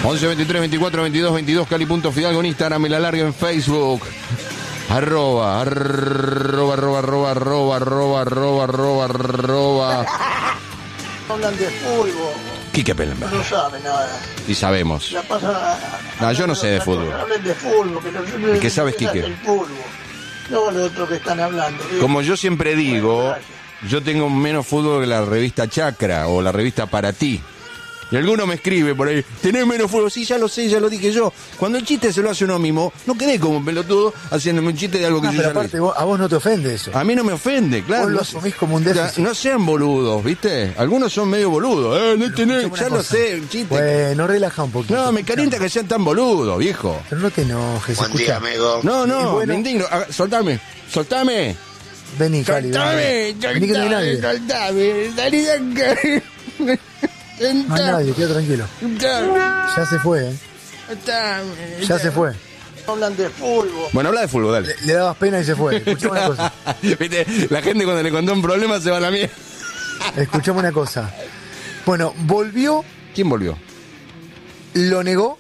11 23 24 22 22, Cali.Fidalgo en Instagram y la larga en Facebook. Arroba. Hablan de fútbol. Quique Pellenberg. No sabe nada. Y sabemos. La pasa. No, yo no sé de fútbol. Hablen de fútbol. ¿Y qué sabes, Quique? El fútbol. No lo otro que están hablando. Como yo siempre digo, yo tengo menos fútbol que la revista Chacra o la revista Para Ti. Y alguno me escribe por ahí, ¿tenés menos fútbol? Sí, ya lo sé, ya lo dije yo. Cuando el chiste se lo hace uno mismo, no quedé como un pelotudo haciéndome un chiste de algo que yo pero ya aparte lo dije. a vos no te ofende eso. A mí no me ofende, claro. Vos lo asumís como un déficit. No sean boludos, ¿viste? Algunos son medio boludos. No tenés, ya lo sé, el chiste. Bueno, relaja un poquito. No, me calienta que sean tan boludos, viejo. Pero no te enojes, Buen escucha. día, amigo. No, bueno. me indigno. Soltame. Vení, Cali, vení que no hay nadie. Soltame, salí de acá. No hay nadie, queda tranquilo. Ya se fue, Ya se fue. Hablan de fútbol. Bueno, habla de fútbol, dale. Le dabas pena y se fue. Escuchame una cosa. ¿Viste? La gente cuando le contó un problema se va a la mierda. Escuchame una cosa. Bueno, volvió, ¿Quién volvió? lo negó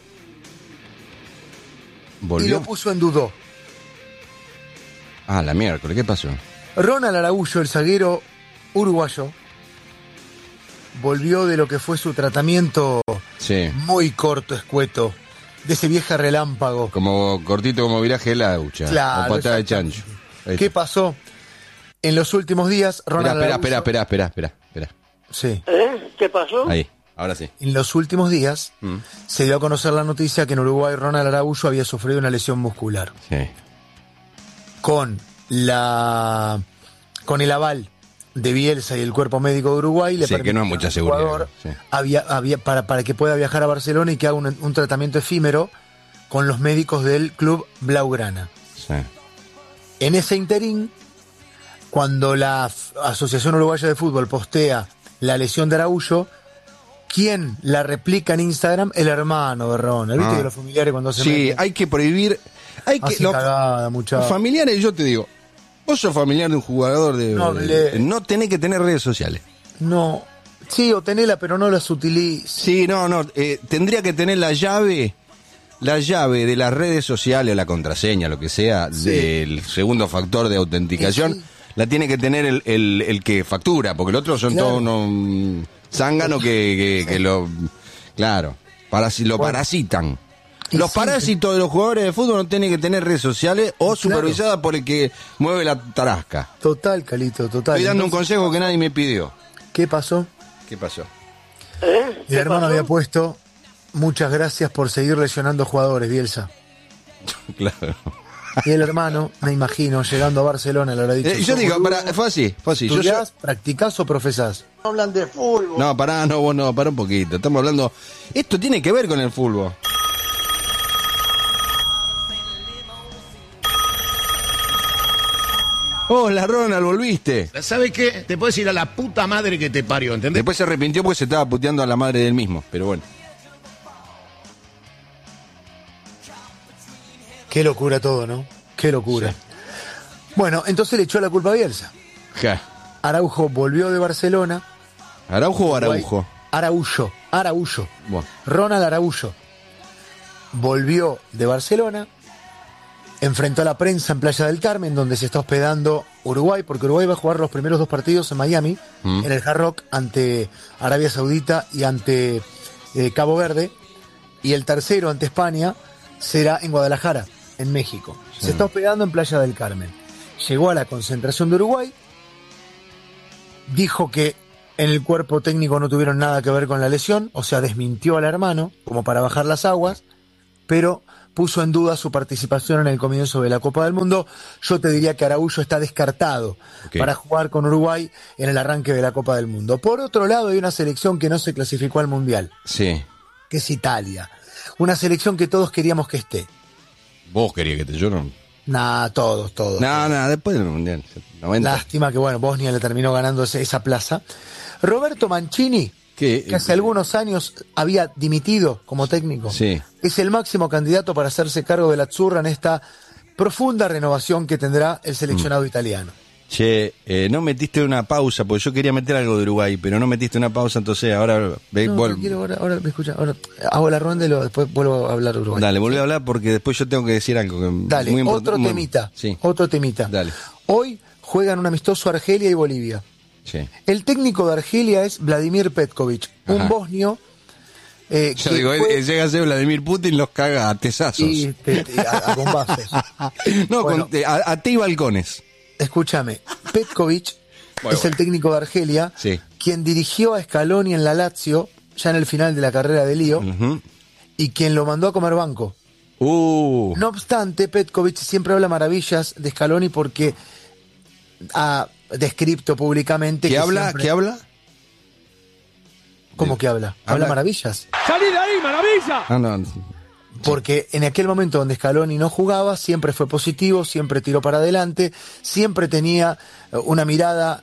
y ¿Volvió? lo puso en dudó. Ah, la miércoles, ¿qué pasó? Ronald Araújo, el zaguero uruguayo, volvió de lo que fue su tratamiento Sí. muy corto, escueto, de ese vieja relámpago. Como cortito como viraje de la ducha. Claro, O patada de exactamente. chancho. Ahí ¿Qué está. pasó? En los últimos días, Ronald Espera. Araújo... Sí. ¿Qué pasó? Ahí, ahora sí. En los últimos días se dio a conocer la noticia que en Uruguay Ronald Araújo había sufrido una lesión muscular. Sí. Con el aval de Bielsa y el cuerpo médico de Uruguay le Sí, que no es permitió mucha al seguridad, jugador sí. para que pueda viajar a Barcelona y que haga un tratamiento efímero con los médicos del club Blaugrana. Sí. En ese interín, cuando la Asociación Uruguaya de Fútbol postea la lesión de Araújo, ¿quién la replica en Instagram? El hermano de Ronald. ¿Viste que los familiares cuando se Sí, meten? hay que prohibir. Hacen cagada, muchacho. Los familiares, yo te digo, vos sos familiar de un jugador no tenés que tener redes sociales. No, sí, o tenela, pero no las utilices. Sí, tendría que tener la llave de las redes sociales, la contraseña, lo que sea, del segundo factor de autenticación, Sí. la tiene que tener el que factura, porque el otro son Claro. todos unos zánganos que lo... Claro, lo parasitan. Los sí, parásitos de los jugadores de fútbol no tienen que tener redes sociales o Claro. supervisadas por el que mueve la tarasca. Total, Calito, total. Estoy dando un Entonces, consejo que nadie me pidió. ¿qué pasó? ¿Qué pasó? El hermano había puesto: muchas gracias por seguir lesionando jugadores, Bielsa. Claro. Y el hermano, me imagino, llegando a Barcelona, le habrá dicho: Yo digo, fue así. Yo ¿estudiás, practicás o profesás? Hablan de fútbol. No, pará un poquito. Estamos hablando... Esto tiene que ver con el fútbol. Hola, Ronald, volviste. ¿Sabes qué? Te puedes ir a la puta madre que te parió, ¿entendés? Después se arrepintió porque se estaba puteando a la madre del mismo, pero bueno. Qué locura todo, ¿no? Qué locura. Sí. Bueno, entonces le echó la culpa a Bielsa. Ja. Araujo volvió de Barcelona. ¿Araujo o Araujo? Araújo. Bueno. Ronald Araújo volvió de Barcelona, enfrentó a la prensa en Playa del Carmen, donde se está hospedando Uruguay, porque Uruguay va a jugar los primeros 2 partidos en Miami, en el Hard Rock, ante Arabia Saudita y ante Cabo Verde, y el tercero ante España será en Guadalajara, en México. Se está hospedando en Playa del Carmen. Llegó a la concentración de Uruguay, dijo que en el cuerpo técnico no tuvieron nada que ver con la lesión, o sea, desmintió al hermano, como para bajar las aguas, pero puso en duda su participación en el comienzo de la Copa del Mundo. Yo te diría que Araújo está descartado para jugar con Uruguay en el arranque de la Copa del Mundo. Por otro lado, hay una selección que no se clasificó al Mundial, Sí. que es Italia. Una selección que todos queríamos que esté. Vos querías que te... Yo no... Todos. después del Mundial. 90. Lástima que, Bosnia le terminó ganando esa plaza. Roberto Mancini, que hace algunos años había dimitido como técnico, Sí. es el máximo candidato para hacerse cargo de la Azzurra en esta profunda renovación que tendrá el seleccionado italiano. Che, no metiste una pausa, porque yo quería meter algo de Uruguay, pero no metiste una pausa, entonces ahora... ahora me escucha, ahora hago la ronda y después vuelvo a hablar de Uruguay. Dale, volví a hablar porque después yo tengo que decir algo. Dale, muy otro temita. Sí. Otro temita. Dale. Hoy juegan un amistoso Argelia y Bolivia. Sí. El técnico de Argelia es Vladimir Petkovic, un Ajá. bosnio. Yo digo, llega a ser Vladimir Putin, los caga a tesazos. Y a bombazos. No, Bueno. a ti balcones. Escúchame, Petkovic es el técnico de Argelia, Sí. quien dirigió a Scaloni en la Lazio, ya en el final de la carrera de Lío, Ujú. y quien lo mandó a comer banco. No obstante, Petkovic siempre habla maravillas de Scaloni porque ha descrito públicamente ¿Qué que habla? siempre- ¿Qué habla? ¿Cómo que habla? Habla Habla- maravillas. ¡Salí de ahí, maravilla! Ah, no. Porque en aquel momento donde Scaloni no jugaba, siempre fue positivo, siempre tiró para adelante, siempre tenía una mirada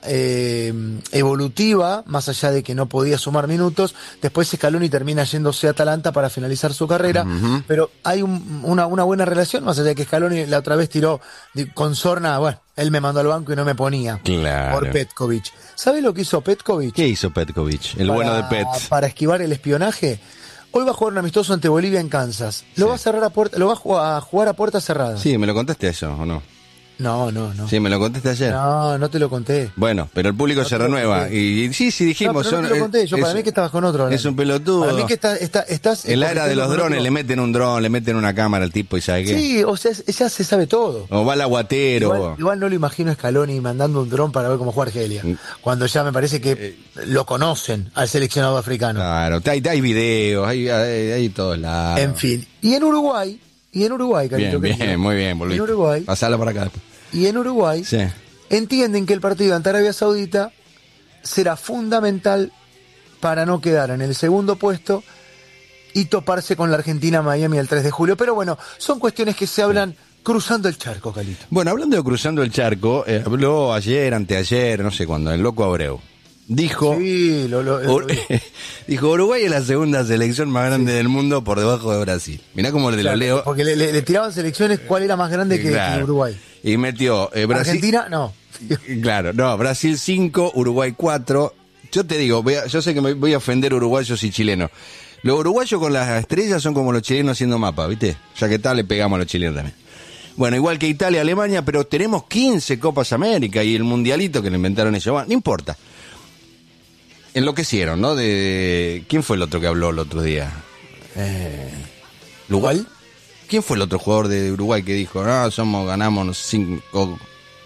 evolutiva, más allá de que no podía sumar minutos. Después Scaloni termina yéndose a Atalanta para finalizar su carrera, pero hay una buena relación, más allá de que Scaloni la otra vez tiró con sorna, bueno, él me mandó al banco y no me ponía. Claro. Por Petkovic. ¿Sabe lo que hizo Petkovic? ¿Qué hizo Petkovic? El bueno de Pet. Para esquivar el espionaje. Hoy va a jugar un amistoso ante Bolivia en Kansas. Lo va a cerrar lo va a jugar a puerta cerrada. Sí, ¿me lo contaste eso o no? No. Sí, me lo contaste ayer. No te lo conté. Bueno, pero el público No se te lo renueva. conté. Y sí, dijimos. No, pero no te lo conté. Yo para mí que estabas con otro. Es un pelotudo. Para mí que estás... En la era de los con drones otro. le meten un dron, le meten una cámara al tipo y ¿sabe qué? Sí, o sea, ya se sabe todo. O va al aguatero. Igual no lo imagino a Scaloni mandando un dron para ver cómo juega Argelia. Cuando ya me parece que lo conocen al seleccionado africano. Claro, hay videos, hay todos lados. En fin. Y en Uruguay, Carito, Bien, querido. muy bien, volviste. En Uruguay. Pasala para acá después. Y en Uruguay Sí. entienden que el partido ante Arabia Saudita será fundamental para no quedar en el segundo puesto y toparse con la Argentina Miami el 3 de julio. Pero bueno, son cuestiones que se hablan cruzando el charco, Calito. Bueno, hablando de cruzando el charco, habló ayer, anteayer, no sé cuándo, el loco Abreu. Dijo, Sí, dijo, Uruguay es la segunda selección más grande del mundo por debajo de Brasil. Mirá cómo lo leo. Porque le tiraban selecciones cuál era más grande que Claro. Uruguay. Y metió Brasil. Argentina, no. Claro, no, Brasil 5, Uruguay 4. Yo te digo, yo sé que me voy a ofender uruguayos y chilenos. Los uruguayos con las estrellas son como los chilenos haciendo mapa, ¿viste? Ya que tal, le pegamos a los chilenos también. Bueno, igual que Italia, Alemania, pero tenemos 15 Copas América y el mundialito que le inventaron ellos. Bueno, no importa. Enloquecieron, ¿no? ¿Quién fue el otro que habló el otro día? ¿Uruguay? ¿Quién fue el otro jugador de Uruguay que dijo, no, ganamos 5...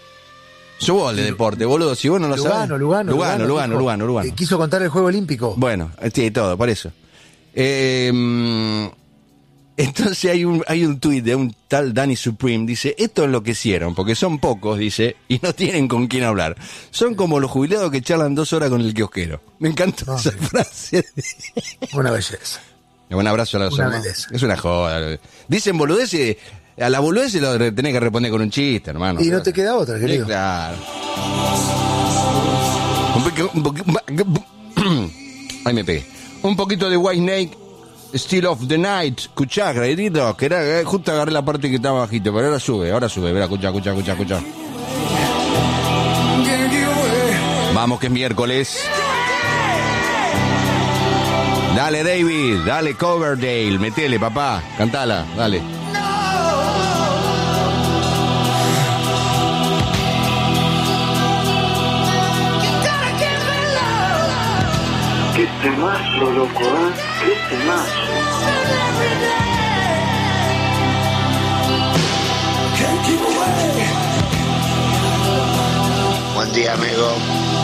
Yo de deporte, boludo, si vos no lo sabés. Lugano. Quiso contar el Juego Olímpico. Bueno, sí, todo, por eso. Entonces hay un tuit de un tal Danny Supreme, dice, esto enloquecieron, porque son pocos, dice, y no tienen con quién hablar. Son como los jubilados que charlan 2 horas con el kiosquero. Me encantó esa frase. Una belleza. Un abrazo a los Una hermanos. belleza. Es una joda. Dicen boludeces, a la boludez lo tenés que responder con un chiste, hermano. Y no te queda otra, querido. Sí, claro. Ahí me pegué. Un poquito de White Snake, Still of the Night. Escuchá, gredito, que era, justo agarré la parte que estaba bajito, pero ahora sube, verá, escuchá. Vamos que es miércoles. Dale David, dale Coverdale, metele papá, cantala, dale. Qué temazo, loco, ¿eh? Qué temazo. Buen día, amigo.